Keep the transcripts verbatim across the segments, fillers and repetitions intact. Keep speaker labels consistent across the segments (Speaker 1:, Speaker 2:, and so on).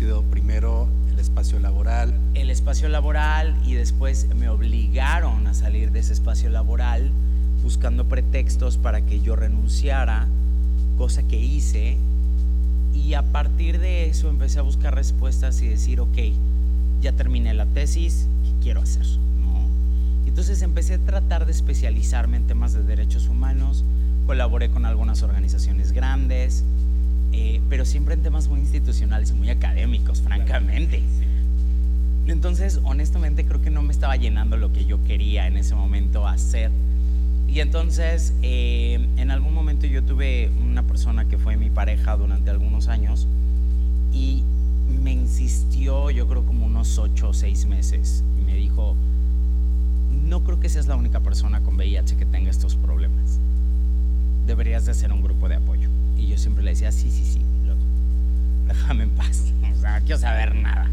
Speaker 1: sido primero el espacio laboral.
Speaker 2: El espacio laboral, y después me obligaron a salir de ese espacio laboral buscando pretextos para que yo renunciara, cosa que hice, y a partir de eso empecé a buscar respuestas y decir, ok, ya terminé la tesis, ¿qué quiero hacer? ¿No? Entonces empecé a tratar de especializarme en temas de derechos humanos, colaboré con algunas organizaciones grandes, eh, pero siempre en temas muy institucionales y muy académicos, francamente. Entonces, honestamente, creo que no me estaba llenando lo que yo quería en ese momento hacer. Y entonces, eh, en algún momento yo tuve una persona que fue mi pareja durante algunos años y me insistió, yo creo como unos ocho o seis meses, y me dijo, no creo que seas la única persona con V I H que tenga estos problemas. Deberías de hacer un grupo de apoyo. Y yo siempre le decía, sí, sí, sí, loco, déjame en paz, o sea, no quiero saber nada.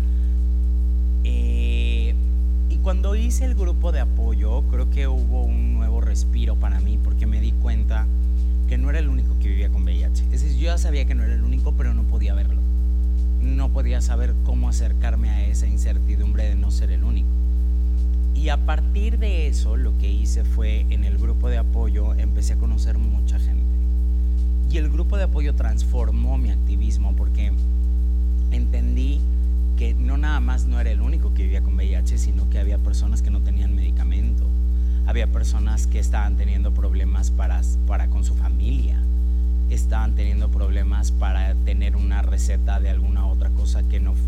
Speaker 2: Eh, y cuando hice el grupo de apoyo, creo que hubo un nuevo respiro para mí, porque me di cuenta que no era el único que vivía con V I H. Es decir, yo ya sabía que no era el único, pero no podía verlo. No podía saber cómo acercarme a esa incertidumbre de no ser el único. Y a partir de eso, lo que hice fue, en el grupo de apoyo, empecé a conocer mucha gente. Y el grupo de apoyo transformó mi activismo, porque entendí que no nada más no era el único que vivía con V I H, sino que había personas que no tenían medicamento, había personas que estaban teniendo problemas para, para con su familia, estaban teniendo problemas para tener una receta de alguna otra cosa que no fuera